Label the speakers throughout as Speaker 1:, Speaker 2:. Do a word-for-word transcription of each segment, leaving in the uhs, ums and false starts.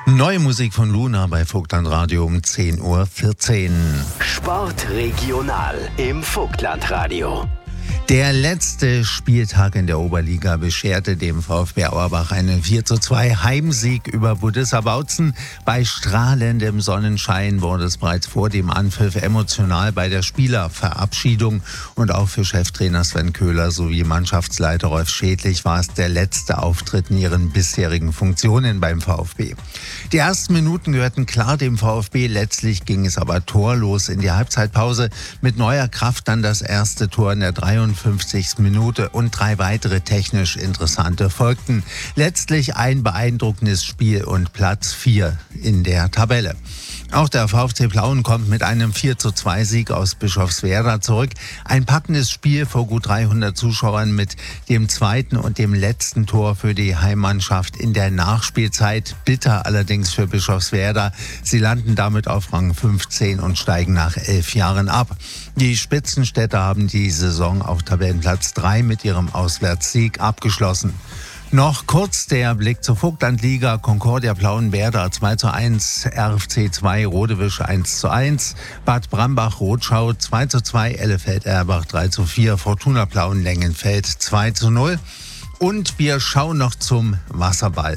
Speaker 1: Neue Musik von Luna bei Vogtlandradio um zehn Uhr vierzehn.
Speaker 2: Sport regional im Vogtlandradio.
Speaker 1: Der letzte Spieltag in der Oberliga bescherte dem VfB Auerbach einen vier zu zwei Heimsieg über Budissa Bautzen. Bei strahlendem Sonnenschein wurde es bereits vor dem Anpfiff emotional bei der Spielerverabschiedung. Und auch für Cheftrainer Sven Köhler sowie Mannschaftsleiter Rolf Schädlich war es der letzte Auftritt in ihren bisherigen Funktionen beim VfB. Die ersten Minuten gehörten klar dem VfB, letztlich ging es aber torlos in die Halbzeitpause. Mit neuer Kraft dann das erste Tor in der dreiundfünfzigsten Minute und drei weitere technisch interessante folgten. Letztlich ein beeindruckendes Spiel und Platz vier in der Tabelle. Auch der VfC Plauen kommt mit einem vier zu zwei Sieg aus Bischofswerda zurück. Ein packendes Spiel vor gut dreihundert Zuschauern mit dem zweiten und dem letzten Tor für die Heimmannschaft in der Nachspielzeit. Bitter allerdings für Bischofswerda. Sie landen damit auf Rang fünfzehn und steigen nach elf Jahren ab. Die Spitzenstädter haben die Saison auf Tabellenplatz drei mit ihrem Auswärtssieg abgeschlossen. Noch kurz der Blick zur Vogtlandliga. Concordia Plauen-Werder zwei zu eins, R F C zwei, Rodewisch eins zu eins, Bad Brambach-Rotschau zwei zu zwei, Ellefeld-Erbach drei zu vier, Fortuna Plauen-Lengenfeld zwei zu null. Und wir schauen noch zum Wasserball.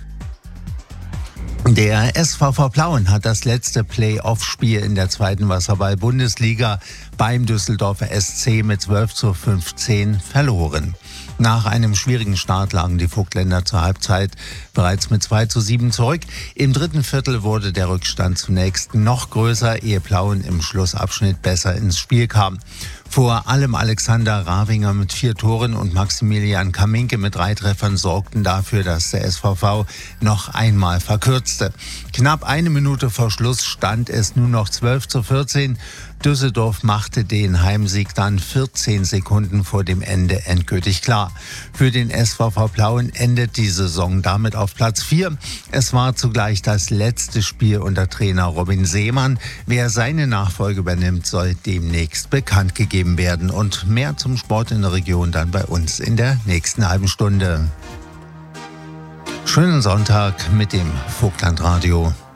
Speaker 1: Der S V V Plauen hat das letzte Play-Off-Spiel in der zweiten Wasserball-Bundesliga beim Düsseldorfer S C mit zwölf zu fünfzehn verloren. Nach einem schwierigen Start lagen die Vogtländer zur Halbzeit bereits mit zwei zu sieben zurück. Im dritten Viertel wurde der Rückstand zunächst noch größer, ehe Plauen im Schlussabschnitt besser ins Spiel kam. Vor allem Alexander Ravinger mit vier Toren und Maximilian Kaminke mit drei Treffern sorgten dafür, dass der S V V noch einmal verkürzte. Knapp eine Minute vor Schluss stand es nur noch zwölf zu vierzehn. Düsseldorf machte den Heimsieg dann vierzehn Sekunden vor dem Ende endgültig klar. Für den S V V Plauen endet die Saison damit auf Platz vier. Es war zugleich das letzte Spiel unter Trainer Robin Seemann. Wer seine Nachfolge übernimmt, soll demnächst bekannt gegeben werden. Und mehr zum Sport in der Region dann bei uns in der nächsten halben Stunde. Schönen Sonntag mit dem Vogtlandradio.